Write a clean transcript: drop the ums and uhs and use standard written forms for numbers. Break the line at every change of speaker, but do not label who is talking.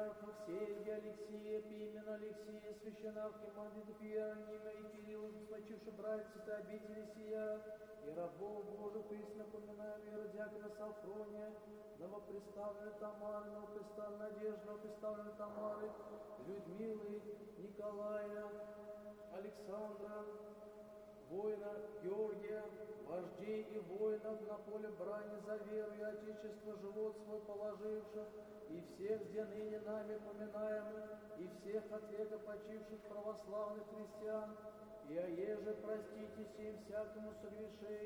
иеромонахов Сергия, Алексея, Пимена, Алексея, священноархимандрита Иеронима и Кирилла, спочивши братья ты обители сия, и рабов Божий присно поминаем иеродиакона Сафрония, новоприставленной Тамары, новоприставленной Надежды, новоприставленной Тамары, Людмилы, Николая, Александра, воина Георгия, вождей и воинов на поле брани за веру и Отечество живот свой положивших, и всех, где ныне нами поминаемых, и всех от века почивших православных христиан, и оеже простите им всякому согрешению,